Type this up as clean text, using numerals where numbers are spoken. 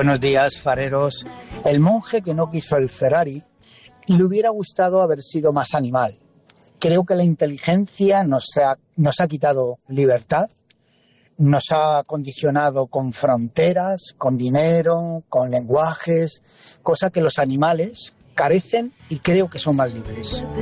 Buenos días, fareros. El monje que no quiso el Ferrari le hubiera gustado haber sido más animal. Creo que la inteligencia nos ha quitado libertad, nos ha condicionado con fronteras, con dinero, con lenguajes, cosa que los animales carecen y creo que son más libres.